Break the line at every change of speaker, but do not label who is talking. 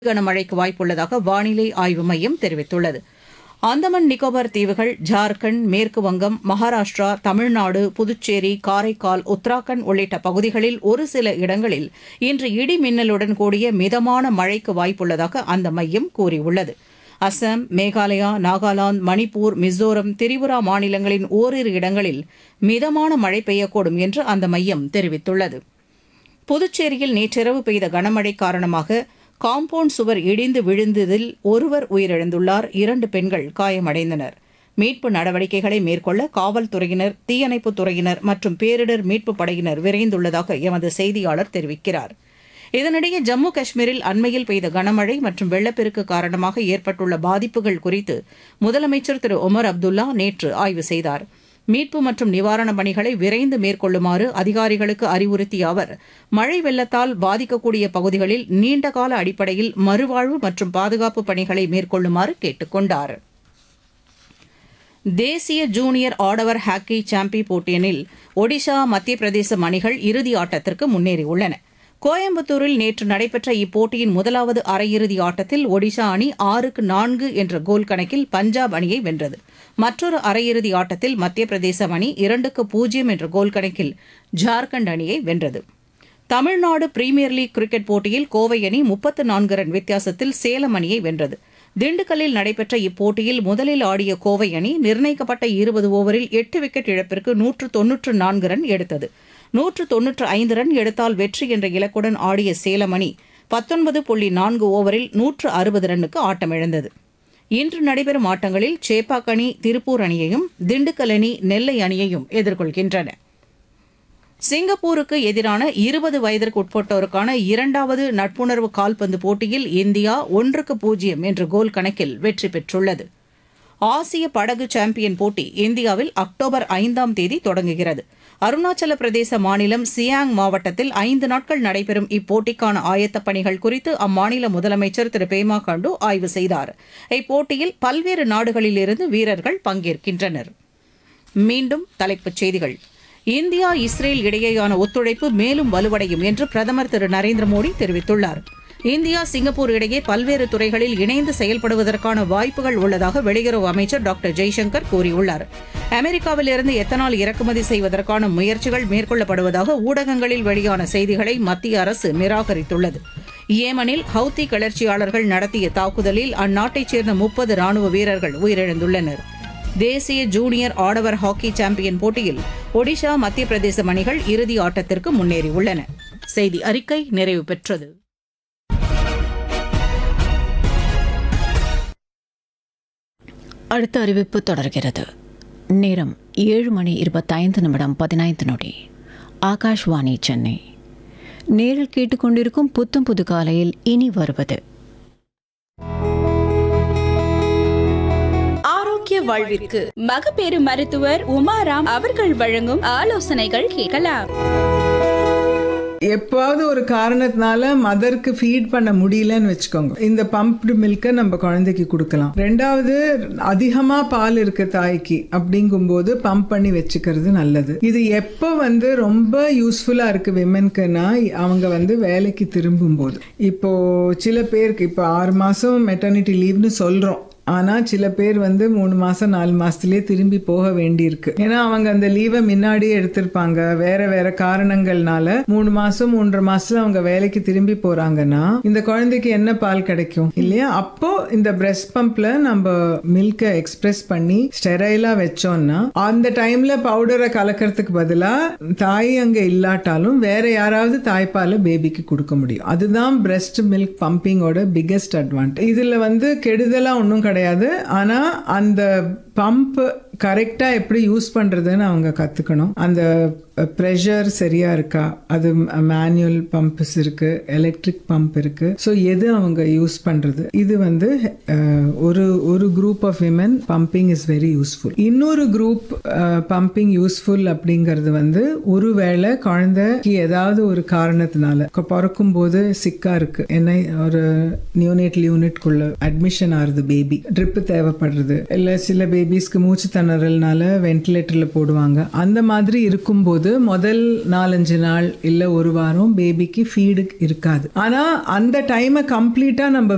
கனமழைக்கு வாய்ப்புள்ளதாக வானிலை ஆய்வு மையம் தெரிவித்துள்ளது. அந்தமான் நிக்கோபார் தீவுகள், ஜார்க்கண்ட், மேற்கு வங்கம், மகாராஷ்டிரா, தமிழ்நாடு, புதுச்சேரி, காரைக்கால், உத்தராகண்ட் உள்ளிட்ட பகுதிகளில் ஒரு சில இடங்களில் இன்று இடி மின்னலுடன் கூடிய மிதமான மழைக்கு வாய்ப்புள்ளதாக அந்த மையம் கூறியுள்ளது. அசாம், மேகாலயா, நாகாலாந்து, மணிப்பூர், மிசோரம், திரிபுரா மாநிலங்களின் ஓரிரு இடங்களில் மிதமான மழை பெய்யக்கூடும் என்று அந்த மையம் தெரிவித்துள்ளது. புதுச்சேரியில் நேற்றிரவு பெய்த கனமழை காரணமாக காம்பவுண்ட் சுவர் இடிந்து விழுந்ததில் ஒருவர் உயிரிழந்துள்ளார், 2 பெண்கள் காயமடைந்தனர். மீட்பு நடவடிக்கைகளை மேற்கொள்ள காவல்துறையினர், தீயணைப்புத் துறையினர் மற்றும் பேரிடர் மீட்புப் படையினர் விரைந்துள்ளதாக எமது செய்தியாளர் தெரிவிக்கிறார். இதனிடையே ஜம்மு காஷ்மீரில் அண்மையில் பெய்த கனமழை மற்றும் வெள்ளப்பெருக்கு காரணமாக ஏற்பட்டுள்ள பாதிப்புகள் குறித்து முதலமைச்சர் திரு ஒமர் அப்துல்லா நேற்று ஆய்வு செய்தார். மீட்பு மற்றும் நிவாரணப் பணிகளை விரைந்து மேற்கொள்ளுமாறு அதிகாரிகளுக்கு அறிவுறுத்திய அவர், மழை வெள்ளத்தால் பாதிக்கக்கூடிய பகுதிகளில் நீண்டகால அடிப்படையில் மறுவாழ்வு மற்றும் பாதுகாப்பு பணிகளை மேற்கொள்ளுமாறு கேட்டுக் கொண்டார். தேசிய ஜூனியர் ஆடவர் ஹாக்கி சாம்பியன் போட்டியில் ஒடிஷா, மத்திய பிரதேசம் அணிகள் இறுதி ஆட்டத்திற்கு முன்னேறியுள்ளன. கோயம்புத்தூரில் நேற்று நடைபெற்ற இப்போட்டியின் முதலாவது அரையிறுதி ஆட்டத்தில் ஒடிஷா அணி 6-4 என்ற கோல் கணக்கில் பஞ்சாப் அணியை வென்றது. மற்றொரு அரையிறுதி ஆட்டத்தில் மத்திய பிரதேசம் அணி 2-0 என்ற கோல் கணக்கில் ஜார்க்கண்ட் அணியை வென்றது. தமிழ்நாடு பிரீமியர் லீக் கிரிக்கெட் போட்டியில் கோவை அணி 34 ரன் வித்தியாசத்தில் சேலம் அணியை வென்றது. திண்டுக்கல்லில் நடைபெற்ற இப்போட்டியில் முதலில் ஆடிய கோவை அணி நிர்ணயிக்கப்பட்ட 20 ஓவரில் 8 விக்கெட் இழப்பிற்கு 194 ரன் எடுத்தது. 195 ரன் எடுத்தால் வெற்றி என்ற இலக்குடன் ஆடிய சேலம் அணி 19.4 ஓவரில் 160 ரன்னுக்கு ஆட்டமிழந்தது. இன்று நடைபெறும் ஆட்டங்களில் சேப்பாக் அணி திருப்பூர் அணியையும், திண்டுக்கல் அணி நெல்லை அணியையும் எதிர்கொள்கின்றன. சிங்கப்பூருக்கு எதிரான 20 வயதிற்கு உட்பட்டோருக்கான 2வது நட்புணர்வு கால்பந்து போட்டியில் இந்தியா 1-0 என்ற கோல் கணக்கில் வெற்றி பெற்றுள்ளது. ஆசிய படகு சாம்பியன் போட்டி இந்தியாவில் அக்டோபர் 5ஆம் தேதி தொடங்குகிறது. அருணாச்சல பிரதேச மாநிலம் சியாங் மாவட்டத்தில் 5 நாட்கள் நடைபெறும் இப்போட்டிக்கான ஆயத்தப் பணிகள் குறித்து அம்மாநில முதலமைச்சர் திரு பேமா கண்டு ஆய்வு செய்தார். இப்போட்டியில் பல்வேறு நாடுகளிலிருந்து வீரர்கள் பங்கேற்கின்றனர். மீண்டும் தலைப்புச் செய்திகள். இந்தியா, இஸ்ரேல் இடையேயான ஒத்துழைப்பு மேலும் வலுவடையும் என்று பிரதமர் திரு நரேந்திர மோடி தெரிவித்துள்ளார். இந்தியா, சிங்கப்பூர் இடையே பல்வேறு துறைகளில் இணைந்து செயல்படுவதற்கான வாய்ப்புகள் உள்ளதாக வெளியுறவு அமைச்சர் டாக்டர் ஜெய்சங்கர் கூறியுள்ளார். அமெரிக்காவிலிருந்து எத்தனால் இறக்குமதி செய்வதற்கான முயற்சிகள் மேற்கொள்ளப்படுவதாக ஊடகங்களில் வெளியான செய்திகளை மத்திய அரசு நிராகரித்துள்ளது. ஏமனில் ஹவுத்தி கிளர்ச்சியாளர்கள் நடத்திய தாக்குதலில் அந்நாட்டைச் சேர்ந்த 30 ராணுவ வீரர்கள் உயிரிழந்துள்ளனர். தேசிய ஜூனியர் ஆடவர் ஹாக்கி சாம்பியன் போட்டியில் ஒடிஷா, மத்திய பிரதேசம் அணிகள் இறுதி ஆட்டத்திற்கு முன்னேறியுள்ளன. செய்தி அறிக்கை நிறைவு பெற்றது.
அடுத்த அறிவிப்பு தொடர்கிறது. நேரம் 7:25:15. ஆகாஷ்வாணி சென்னை. நேரில் கேட்டுக்கொண்டிருக்கும் புத்தம் புது காலையில் இனி வருவது
ஆரோக்கிய வாழ்விற்கு மகப்பேறு மருத்துவர் உமாராம் அவர்கள் வழங்கும் ஆலோசனைகள் கேட்கலாம்.
எப்பாவது ஒரு காரணத்தினால மதருக்கு ஃபீட் பண்ண முடியலன்னு வச்சுக்கோங்க, இந்த பம்ப்டு மில்கை நம்ம குழந்தைக்கு கொடுக்கலாம். 2வது, அதிகமா பால் இருக்கு தாய்க்கு அப்படிங்கும்போது பம்ப் பண்ணி வச்சுக்கிறது நல்லது. இது எப்போ ரொம்ப யூஸ்ஃபுல்லா இருக்கு விமென்க்குன்னா, அவங்க வேலைக்கு திரும்பும் போது. இப்போ சில பேருக்கு இப்போ 6 மாசம் மெட்டர்னிட்டி லீவ்னு சொல்றோம், ஆனால் சில பேர் 3 மாதம் 4 மாதத்துலேயே திரும்பி போக வேண்டியிருக்கு. ஏன்னா அவங்க அந்த லீவை முன்னாடியே எடுத்திருப்பாங்க. வேற காரணங்கள்னால 3 மாதம் 3.5 மாதத்துல அவங்க வேலைக்கு திரும்பி போறாங்கன்னா இந்த குழந்தைக்கு என்ன பால் கிடைக்கும் இல்லையா? அப்போ இந்த பிரெஸ்ட் பம்ப்ல நம்ம மில்கை எக்ஸ்பிரஸ் பண்ணி ஸ்டெரைலா வச்சோம்னா அந்த டைம்ல பவுடரை கலக்கிறதுக்கு பதிலா தாய் அங்க இல்லாட்டாலும் வேற யாராவது தாய்ப்பாலை பேபிக்கு கொடுக்க முடியும். அதுதான் பிரெஸ்ட் மில்க் பம்பிங்கோட பிக்கெஸ்ட் அட்வான்டேஜ். இதுல கெடுதலா ஒன்றும் கிடையாது. ஆனா அந்த பம்ப் கரெக்டா எப்படி யூஸ் பண்றதுன்னு அவங்க கத்துக்கணும். அந்த ப்ரெஷர் சரியா இருக்கா, அது மேனுவல் பம்ப்ஸ் இருக்கு, எலக்ட்ரிக் பம்ப் இருக்கு. ஸோ எது அவங்க யூஸ் பண்றது, இது ஒரு group of women pumping is very useful. இன்னொரு குரூப் பம்பிங் யூஸ்ஃபுல் அப்படிங்கிறது ஒருவேளை குழந்தைக்கு ஏதாவது ஒரு காரணத்தினால பிறக்கும் போது சிக்கா இருக்கு, என்ன ஒரு நியூனேட்டல் யூனிட்குள்ள அட்மிஷன் ஆகுது, பேபி ட்ரிப் தேவைப்படுறது, இல்ல சில பேபிஸ்க்கு மூச்சு திணறல்னால வென்டிலேட்டர்ல போடுவாங்க. அந்த மாதிரி இருக்கும்போது முதல் 4-5 நாள் இல்ல ஒரு வாரம் பேபிக்கு ஃபீடு இருக்காது. ஆனா அந்த டைமை கம்ப்ளீட்டா நம்ம